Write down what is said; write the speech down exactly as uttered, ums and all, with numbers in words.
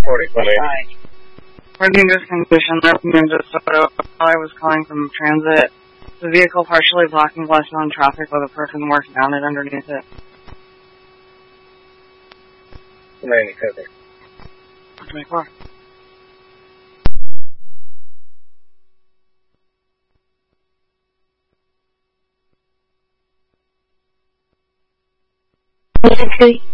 forty-five. Working this condition, that's Ninja Soto. I was calling from transit. The vehicle partially blocking westbound traffic with a person working down it underneath it. ninety-seven. twenty-four. Listen to